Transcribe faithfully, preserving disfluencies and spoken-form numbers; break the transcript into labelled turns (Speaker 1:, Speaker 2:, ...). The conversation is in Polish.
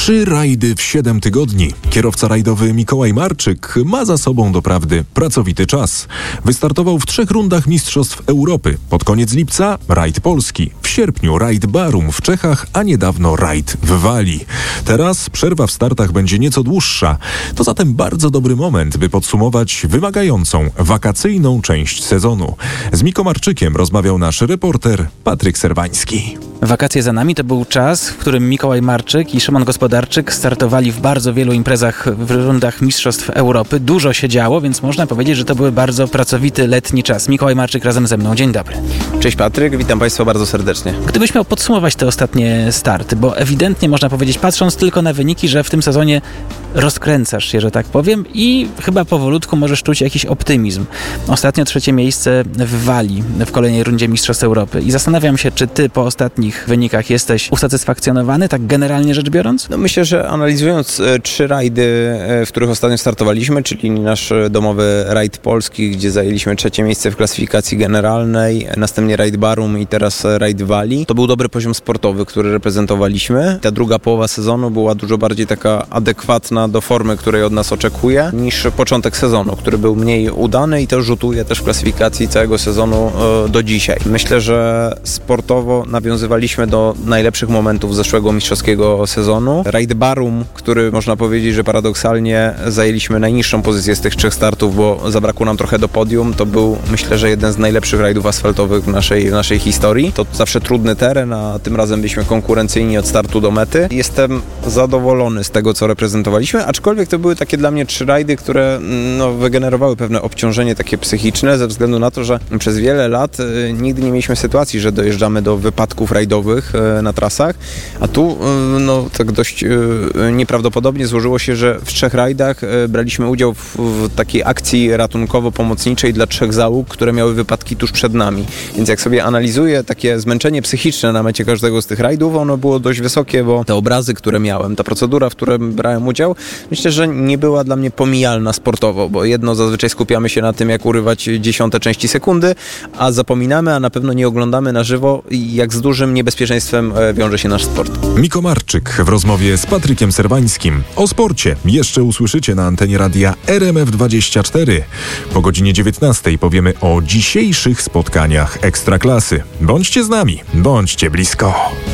Speaker 1: Trzy rajdy w siedem tygodni. Kierowca rajdowy Mikołaj Marczyk ma za sobą doprawdy pracowity czas. Wystartował w trzech rundach Mistrzostw Europy. Pod koniec lipca rajd polski. W sierpniu rajd Barum w Czechach, a niedawno rajd w Walii. Teraz przerwa w startach będzie nieco dłuższa. To zatem bardzo dobry moment, by podsumować wymagającą, wakacyjną część sezonu. Z Miko Marczykiem rozmawiał nasz reporter Patryk Serwański.
Speaker 2: Wakacje za nami to był czas, w którym Mikołaj Marczyk i Szymon Gospodarczyk startowali w bardzo wielu imprezach w rundach Mistrzostw Europy. Dużo się działo, więc można powiedzieć, że to był bardzo pracowity letni czas. Mikołaj Marczyk razem ze mną. Dzień dobry.
Speaker 3: Cześć Patryk, witam Państwa bardzo serdecznie.
Speaker 2: Gdybyś miał podsumować te ostatnie starty, bo ewidentnie można powiedzieć, patrząc tylko na wyniki, że w tym sezonie rozkręcasz się, że tak powiem, i chyba powolutku możesz czuć jakiś optymizm. Ostatnio trzecie miejsce w Walii w kolejnej rundzie Mistrzostw Europy i zastanawiam się, czy ty po ostatnich wynikach jesteś usatysfakcjonowany, tak generalnie rzecz biorąc?
Speaker 3: No myślę, że analizując e, trzy rajdy, e, w których ostatnio startowaliśmy, czyli nasz domowy rajd polski, gdzie zajęliśmy trzecie miejsce w klasyfikacji generalnej, następnie rajd Barum i teraz rajd Walii, to był dobry poziom sportowy, który reprezentowaliśmy. Ta druga połowa sezonu była dużo bardziej taka adekwatna do formy, której od nas oczekuje, niż początek sezonu, który był mniej udany i to rzutuje też w klasyfikacji całego sezonu e, do dzisiaj. Myślę, że sportowo nawiązywaliśmy do najlepszych momentów zeszłego mistrzowskiego sezonu. Rajd Barum, który można powiedzieć, że paradoksalnie zajęliśmy najniższą pozycję z tych trzech startów, bo zabrakło nam trochę do podium, to był, myślę, że jeden z najlepszych rajdów asfaltowych w naszej, w naszej historii. To zawsze trudny teren, a tym razem byliśmy konkurencyjni od startu do mety. Jestem zadowolony z tego, co reprezentowaliśmy, aczkolwiek to były takie dla mnie trzy rajdy, które no, wygenerowały pewne obciążenie takie psychiczne, ze względu na to, że przez wiele lat y, nigdy nie mieliśmy sytuacji, że dojeżdżamy do wypadków rajdowych y, na trasach, a tu y, no, tak dość y, nieprawdopodobnie złożyło się, że w trzech rajdach y, braliśmy udział w, w takiej akcji ratunkowo-pomocniczej dla trzech załóg, które miały wypadki tuż przed nami. Więc jak sobie analizuję takie zmęczenie psychiczne na mecie każdego z tych rajdów, ono było dość wysokie, bo te obrazy, które miałem, ta procedura, w której brałem udział, myślę, że nie była dla mnie pomijalna sportowo, bo jedno zazwyczaj skupiamy się na tym, jak urywać dziesiąte części sekundy, a zapominamy, a na pewno nie oglądamy na żywo, jak z dużym niebezpieczeństwem wiąże się nasz sport.
Speaker 1: Miko Marczyk w rozmowie z Patrykiem Serwańskim. O sporcie jeszcze usłyszycie na antenie radia R M F dwadzieścia cztery. Po godzinie dziewiętnastej powiemy o dzisiejszych spotkaniach Ekstraklasy. Bądźcie z nami, bądźcie blisko.